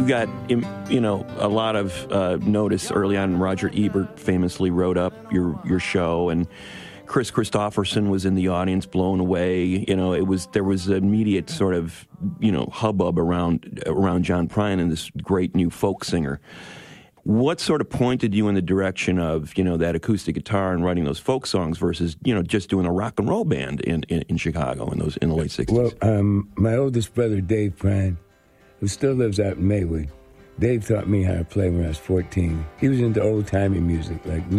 you got, a lot of notice early on. Roger Ebert famously wrote up your show, and Chris Christopherson was in the audience, blown away. There was immediate sort of, hubbub around John Prine and this great new folk singer. What sort of pointed you in the direction of, that acoustic guitar and writing those folk songs versus, just doing a rock and roll band in Chicago in the late 60s? Well, my oldest brother, Dave Prine, who still lives out in Maywood, Dave taught me how to play when I was 14. He was into old-timey music, like